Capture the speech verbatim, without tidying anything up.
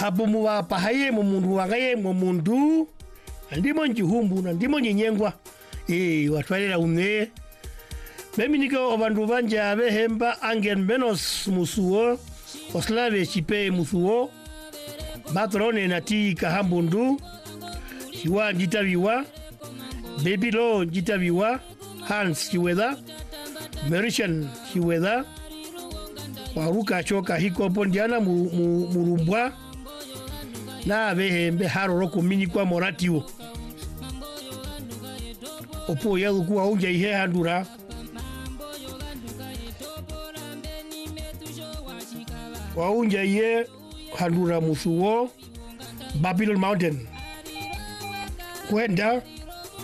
hapo muwa pahaye mu mundu wangaye mu mundu ndimo njihumbu na ndimo nyenyengwa eh watwalira une mimi niko abandu banja behemba angen menos musuo oslave chipe musuo batrone nati kahambundu chiwa njitabiwa Babylon njitabiwa Hans chiweda Merchant chiweda waruka choka hiko pondiana murumbwa na behembe haroro kumini kwa moratio opo yagu kuwa unja ihe handura wa unja ihe handura musuo Babylon Mountain kwenda